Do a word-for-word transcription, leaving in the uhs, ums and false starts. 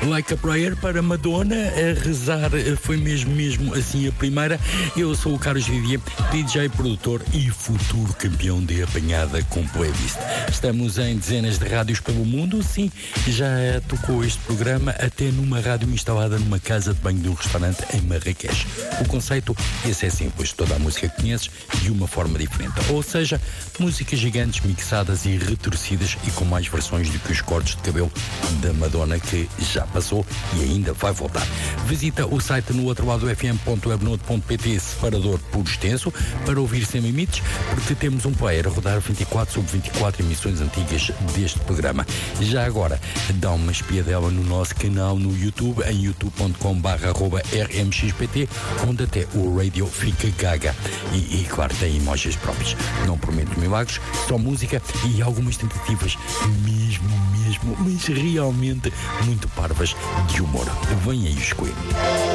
Like a Prayer para Madonna, a rezar foi mesmo, mesmo assim a primeira. Eu sou o Carlos Vivier, D J, produtor e futuro campeão de apanhada com playlist. Estamos em dezenas de rádios pelo mundo, sim, já tocou este programa até numa rádio instalada numa casa de banho de um restaurante em Marrakech. O conceito, esse é simples, toda a música que conheces de uma forma diferente, ou seja, músicas gigantes mixadas e retorcidas e com mais versões do que os cortes de cabelo da Madonna que já passou e ainda vai voltar. Visita o site no outro lado f m ponto webnode ponto p t, separador por extenso, para ouvir sem limites, porque temos um player a rodar vinte e quatro sobre vinte e quatro emissões antigas deste programa. Já agora, dá uma espiadela no nosso canal no YouTube, em youtube ponto com barra arroba r m x p t, onde até o radio fica gaga. E, e claro, tem emojis próprios. Não prometo milagres, só música e algumas tentativas mesmo, mesmo, mas realmente muito parvas de humor. Vem aí os coelhos.